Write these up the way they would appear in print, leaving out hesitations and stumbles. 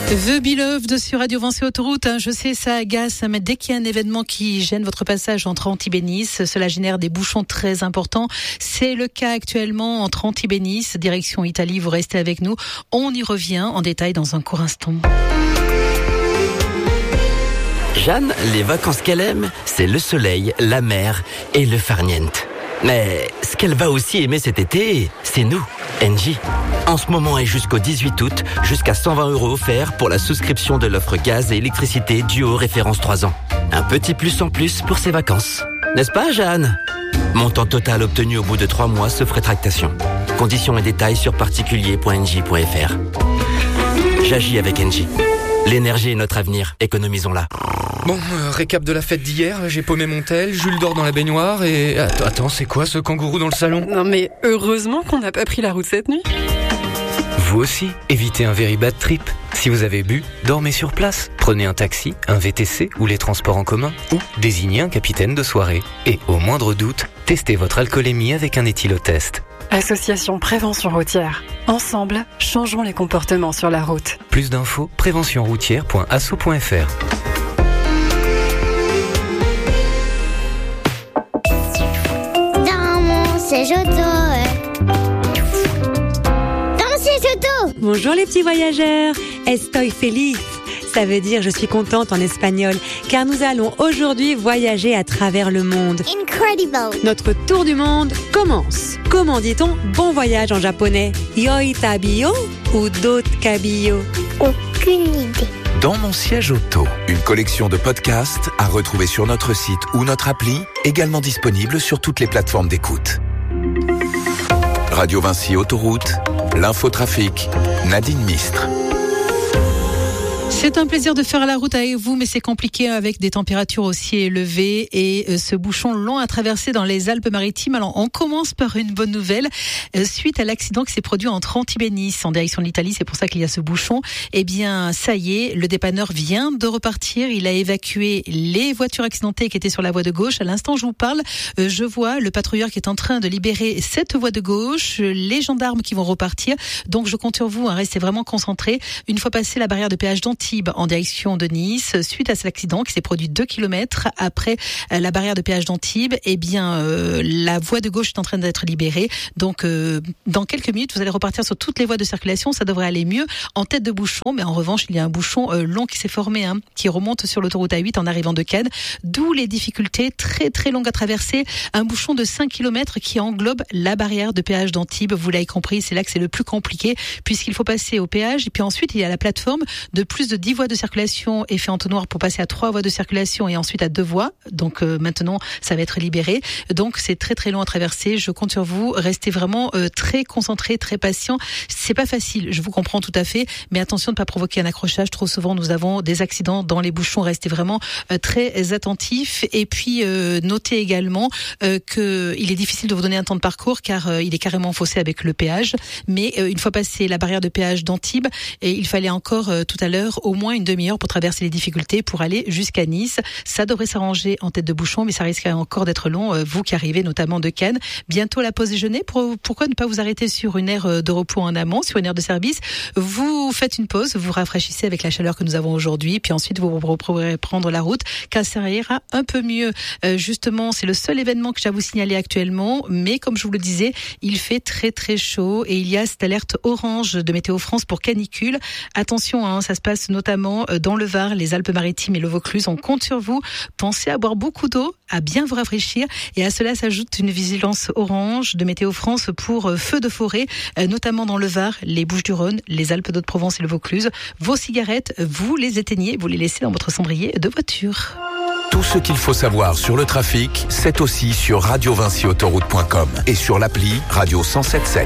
The Beloved sur Radio Vinci Autoroute. Je sais, ça agace, mais dès qu'il y a un événement qui gêne votre passage entre Antibes et Nice, cela génère des bouchons très importants. C'est le cas actuellement entre Antibes et Nice, direction Italie. Vous restez avec nous. On y revient en détail dans un court instant. Jeanne, les vacances qu'elle aime, c'est le soleil, la mer et le farniente. Mais ce qu'elle va aussi aimer cet été, c'est nous, Engie. En ce moment et jusqu'au 18 août, jusqu'à 120 € offerts pour la souscription de l'offre gaz et électricité Duo référence 3 ans. Un petit plus en plus pour ses vacances. N'est-ce pas, Jeanne ? Montant total obtenu au bout de 3 mois, sauf rétractation. Conditions et détails sur particulier.engie.fr. J'agis avec Engie. L'énergie est notre avenir, économisons-la. Bon, récap de la fête d'hier, j'ai paumé mon tel, Jules dort dans la baignoire et... Attends, c'est quoi ce kangourou dans le salon ? Non mais heureusement qu'on n'a pas pris la route cette nuit. Vous aussi, évitez un very bad trip. Si vous avez bu, dormez sur place. Prenez un taxi, un VTC ou les transports en commun. Ou désignez un capitaine de soirée. Et au moindre doute, testez votre alcoolémie avec un éthylotest. Association Prévention Routière. Ensemble, changeons les comportements sur la route. Plus d'infos, préventionroutière.asso.fr. Dans mon siège auto. Dans mon siège auto. Bonjour les petits voyageurs, estoy feliz. Ça veut dire je suis contente en espagnol, car nous allons aujourd'hui voyager à travers le monde. Incredible. Notre tour du monde commence. Comment dit-on bon voyage en japonais ? Yoi tabiyo ou dot kabiyo ? Aucune idée. Dans mon siège auto, une collection de podcasts à retrouver sur notre site ou notre appli, également disponible sur toutes les plateformes d'écoute. Radio Vinci Autoroute, l'infotrafic, Nadine Mistre. C'est un plaisir de faire la route avec vous, mais c'est compliqué avec des températures aussi élevées et ce bouchon long à traverser dans les Alpes-Maritimes. Alors, on commence par une bonne nouvelle. Suite à l'accident qui s'est produit entre Antibes et Nice, en direction de l'Italie, c'est pour ça qu'il y a ce bouchon. Eh bien, ça y est, le dépanneur vient de repartir. Il a évacué les voitures accidentées qui étaient sur la voie de gauche. À l'instant, je vous parle, je vois le patrouilleur qui est en train de libérer cette voie de gauche, les gendarmes qui vont repartir. Donc, je compte sur vous, restez vraiment concentrés. Une fois passé la barrière de péage d'Antibes, en direction de Nice, suite à cet accident qui s'est produit 2 km après la barrière de péage d'Antibes, eh bien la voie de gauche est en train d'être libérée. Donc dans quelques minutes, vous allez repartir sur toutes les voies de circulation, ça devrait aller mieux en tête de bouchon, mais en revanche, il y a un bouchon long qui s'est formé, qui remonte sur l'autoroute A8 en arrivant de Cannes, d'où les difficultés très très longues à traverser, un bouchon de 5 km qui englobe la barrière de péage d'Antibes. Vous l'avez compris, c'est là que c'est le plus compliqué puisqu'il faut passer au péage et puis ensuite il y a la plateforme de plus de 10 voies de circulation est fait entonnoir pour passer à 3 voies de circulation et ensuite à 2 voies. Donc maintenant, ça va être libéré. Donc c'est très très long à traverser. Je compte sur vous. Restez vraiment très concentrés, très patients. C'est pas facile, je vous comprends tout à fait, mais attention de ne pas provoquer un accrochage. Trop souvent, nous avons des accidents dans les bouchons. Restez vraiment très attentifs. Et puis notez également qu'il est difficile de vous donner un temps de parcours car il est carrément faussé avec le péage. Mais une fois passé la barrière de péage d'Antibes, et il fallait encore tout à l'heure au moins une demi-heure pour traverser les difficultés pour aller jusqu'à Nice. Ça devrait s'arranger en tête de bouchon, mais ça risquerait encore d'être long, vous qui arrivez notamment de Cannes. Bientôt la pause déjeuner. Pourquoi ne pas vous arrêter sur une aire de repos en amont, sur une aire de service ? Vous faites une pause, vous rafraîchissez avec la chaleur que nous avons aujourd'hui, puis ensuite vous pourrez prendre la route, car ça ira un peu mieux. Justement, c'est le seul événement que j'ai à vous signaler actuellement, mais comme je vous le disais, il fait très très chaud et il y a cette alerte orange de Météo France pour canicule. Attention, ça se passe notamment dans le Var, les Alpes-Maritimes et le Vaucluse. On compte sur vous. Pensez à boire beaucoup d'eau, à bien vous rafraîchir. Et à cela s'ajoute une vigilance orange de Météo France pour feux de forêt, notamment dans le Var, les Bouches-du-Rhône, les Alpes-de-Haute-Provence et le Vaucluse. Vos cigarettes, vous les éteignez, vous les laissez dans votre cendrier de voiture. Tout ce qu'il faut savoir sur le trafic, c'est aussi sur radiovinciautoroute.com et sur l'appli Radio 107.7.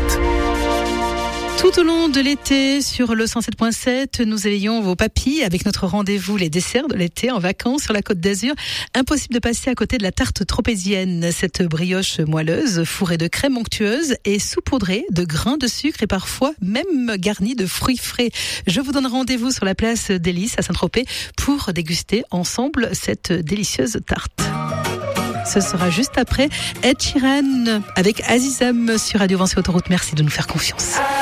Tout au long de l'été, sur le 107.7, nous éveillons vos papilles avec notre rendez-vous les desserts de l'été en vacances sur la Côte d'Azur. Impossible de passer à côté de la tarte tropézienne, cette brioche moelleuse, fourrée de crème onctueuse et saupoudrée de grains de sucre et parfois même garnie de fruits frais. Je vous donne rendez-vous sur la place des Lys à Saint-Tropez pour déguster ensemble cette délicieuse tarte. Ce sera juste après Ed Sheeran avec Azizam sur Radio Vinci Autoroute. Merci de nous faire confiance.